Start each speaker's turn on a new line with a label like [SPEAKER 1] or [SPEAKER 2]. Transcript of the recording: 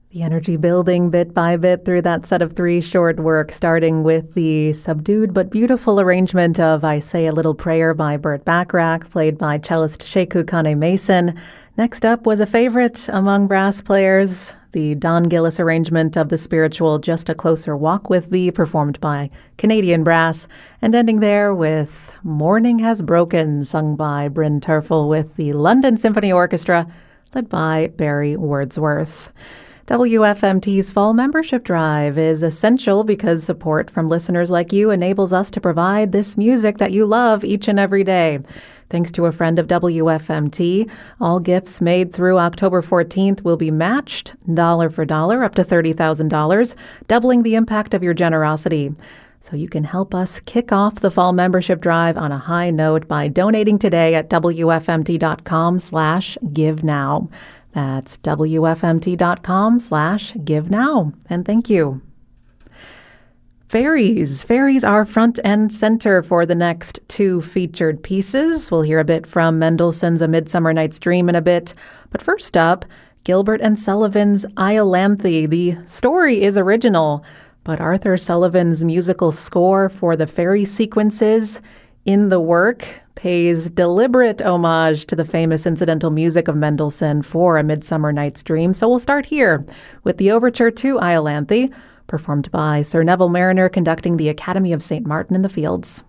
[SPEAKER 1] The energy building bit by bit through that set of three short works, starting with the subdued but beautiful arrangement of I Say a Little Prayer by Burt Bacharach, played by cellist Sheku Kane Mason. Next up was a favorite among brass players, the Don Gillis arrangement of the spiritual Just a Closer Walk with Thee, performed by Canadian Brass, and ending there with Morning Has Broken, sung by Bryn Terfel with the London Symphony Orchestra, led by Barry Wordsworth. WFMT's fall membership drive is essential because support from listeners like you enables us to provide this music that you love each and every day. Thanks to a friend of WFMT, all gifts made through October 14th will be matched dollar for dollar up to $30,000, doubling the impact of your generosity. So you can help us kick off the fall membership drive on a high note by donating today at WFMT.com/give-now. That's WFMT.com/give-now. And thank you. Fairies. Fairies are front and center for the next two featured pieces. We'll hear a bit from Mendelssohn's A Midsummer Night's Dream in a bit. But first up, Gilbert and Sullivan's Iolanthe. The story is original, but Arthur Sullivan's musical score for the fairy sequences in the work pays deliberate homage to the famous incidental music of Mendelssohn for A Midsummer Night's Dream. So we'll start here with the overture to Iolanthe, performed by Sir Neville Marriner conducting the Academy of St. Martin in the Fields.